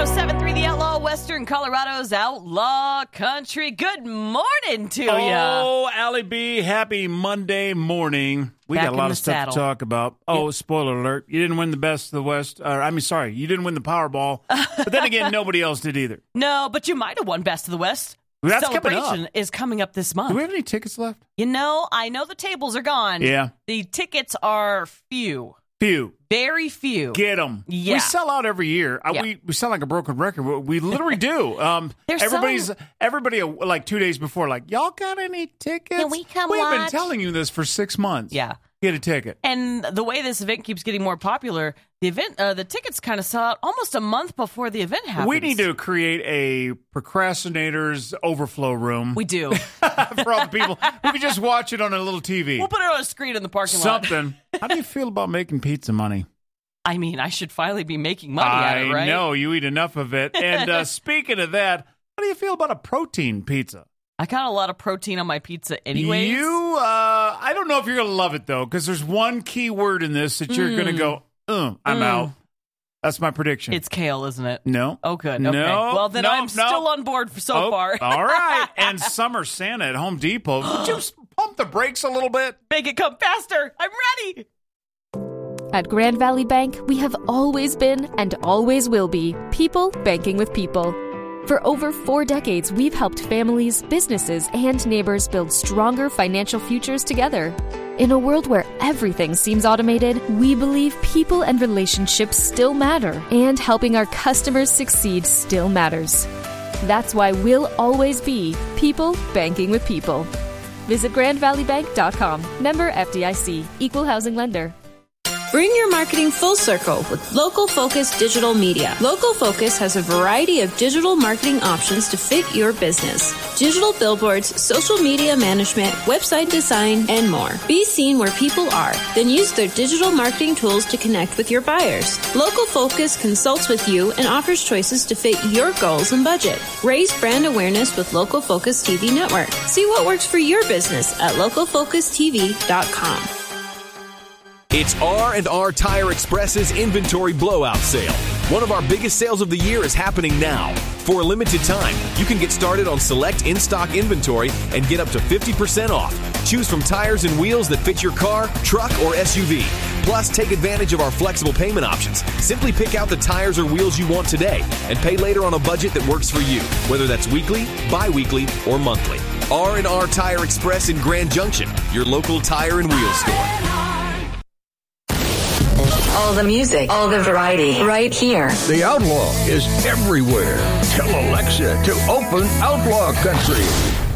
107.3 The Outlaw, Western Colorado's Outlaw Country. Good morning to you. Oh, Allie B, happy Monday morning. We got a lot of stuff to talk about. Oh, spoiler alert. You didn't win the Best of the West. You didn't win the Powerball. But then again, nobody else did either. No, but you might have won Best of the West. That's Celebration is coming up this month. Do we have any tickets left? I know the tables are gone. Yeah. The tickets are few. Very few. Get them. Yeah. We sell out every year. Yeah. We sound like a broken record. We literally do. Everybody like 2 days before, like, y'all got any tickets? Can we come We've watch? been telling you this for 6 months. Yeah. Get a ticket. And the way this event keeps getting more popular, the tickets kind of sell out almost a month before the event happens. We need to create a procrastinators overflow room. We do. For all the people who can just watch it on a little TV. We'll put it on a screen in the parking lot. Something. How do you feel about making pizza money? I mean, I should finally be making money at it, right? I know. You eat enough of it. And speaking of that, how do you feel about a protein pizza? I got a lot of protein on my pizza anyways. I don't know if you're going to love it, though, because there's one key word in this that you're going to go, I'm out. That's my prediction. It's kale, isn't it? No. Oh, good. No. Okay. Well, then I'm still on board so far. All right. And Summer Santa at Home Depot. Would you pump the brakes a little bit? Make it come faster. I'm ready. At Grand Valley Bank, we have always been and always will be people banking with people. For over 4 decades, we've helped families, businesses, and neighbors build stronger financial futures together. In a world where everything seems automated, we believe people and relationships still matter, and helping our customers succeed still matters. That's why we'll always be people banking with people. Visit GrandValleyBank.com. Member FDIC. Equal housing lender. Bring your marketing full circle with Local Focus Digital Media. Local Focus has a variety of digital marketing options to fit your business. Digital billboards, social media management, website design, and more. Be seen where people are, then use their digital marketing tools to connect with your buyers. Local Focus consults with you and offers choices to fit your goals and budget. Raise brand awareness with Local Focus TV Network. See what works for your business at localfocustv.com. It's R&R Tire Express's Inventory Blowout Sale. One of our biggest sales of the year is happening now. For a limited time, you can get started on select in-stock inventory and get up to 50% off. Choose from tires and wheels that fit your car, truck, or SUV. Plus, take advantage of our flexible payment options. Simply pick out the tires or wheels you want today and pay later on a budget that works for you, whether that's weekly, bi-weekly, or monthly. R&R Tire Express in Grand Junction, your local tire and wheel store. All the music, all the variety, right here. The Outlaw is everywhere. Tell Alexa to open Outlaw Country.